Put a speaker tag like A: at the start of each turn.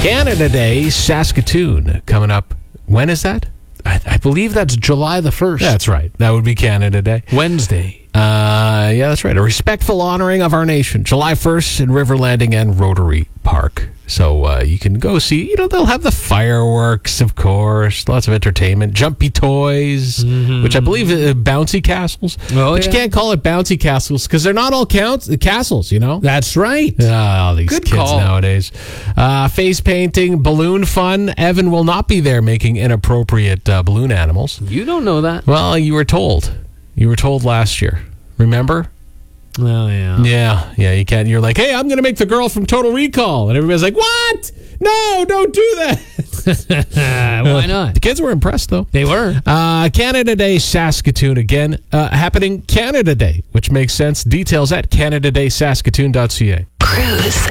A: Canada Day, Saskatoon, coming up. When is that?
B: I believe that's July the 1st.
A: That's right. That would be Canada Day.
B: Wednesday.
A: Yeah, that's right. A respectful honoring of our nation. July 1st in River Landing and Rotary Park. So you can go see, they'll have the fireworks, of course, lots of entertainment, jumpy toys, which I believe are bouncy castles.
B: Oh,
A: but you can't call it bouncy castles because they're not all castles,
B: That's right.
A: All these
B: Good
A: kids
B: call.
A: nowadays. Face painting, balloon fun. Evan will not be there making inappropriate balloon animals.
B: You don't know that.
A: Well, you were told. You were told last year. Remember?
B: Oh, yeah.
A: Yeah, you can't. You're like, hey, I'm going to make the girl from Total Recall. And everybody's like, what? No, don't do that.
B: Why not?
A: The kids were impressed, though.
B: They were.
A: Canada Day, Saskatoon again. Happening Canada Day, which makes sense. Details at CanadaDaySaskatoon.ca.
C: Cruise